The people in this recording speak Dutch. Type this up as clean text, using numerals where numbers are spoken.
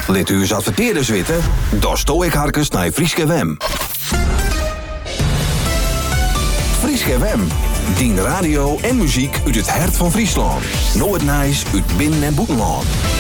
Let u eens adverteerders weten? Dan sto ik harkens naar Frieske Wem. Frieske Wem. Dien radio en muziek uit het hart van Friesland. Nooit nice uit binnen- en buitenland.